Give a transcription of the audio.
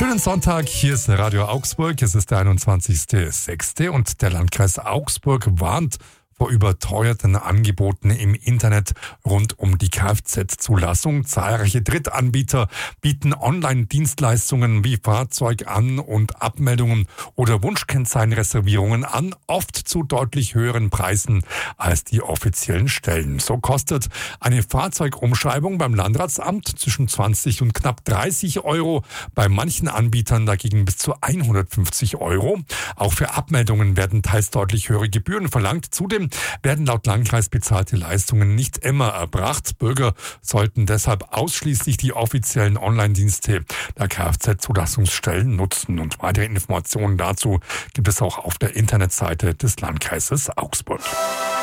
Schönen Sonntag, hier ist Radio Augsburg. Es ist der 21.06. und der Landkreis Augsburg warnt vor überteuerten Angeboten im Internet rund um die Kfz-Zulassung. Zahlreiche Drittanbieter bieten Online-Dienstleistungen wie Fahrzeug-An- und Abmeldungen oder Wunschkennzeichenreservierungen an, oft zu deutlich höheren Preisen als die offiziellen Stellen. So kostet eine Fahrzeugumschreibung beim Landratsamt zwischen 20 und knapp 30 Euro, bei manchen Anbietern dagegen bis zu 150 Euro. Auch für Abmeldungen werden teils deutlich höhere Gebühren verlangt. Zudem werden laut Landkreis bezahlte Leistungen nicht immer erbracht. Bürger sollten deshalb ausschließlich die offiziellen Online-Dienste der Kfz-Zulassungsstellen nutzen. Und weitere Informationen dazu gibt es auch auf der Internetseite des Landkreises Augsburg.